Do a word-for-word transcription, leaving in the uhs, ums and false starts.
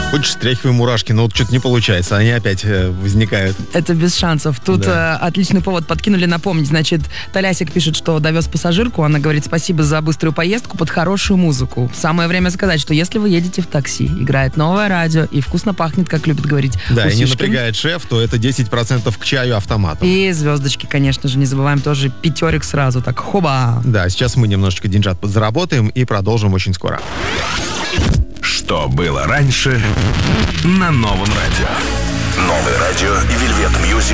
Хочешь, стряхивай мурашки, но вот что-то не получается, они опять э, возникают. Это без шансов. Тут Да. э, отличный повод подкинули напомнить. Значит, Толясик пишет, что довез пассажирку. Она говорит, спасибо за быструю поездку под хорошую музыку. Самое время сказать, что если вы едете в такси, играет новое радио и вкусно пахнет, как любит говорить Да, и не Усишкин. напрягает шеф, то это десять процентов к чаю автоматом. И звездочки, конечно же, не забываем тоже пятерик сразу. Так, хоба! Да, сейчас мы немножечко деньжат подзаработаем и продолжим очень скоро. Что было раньше на новом радио. Новое радио Velvet Music.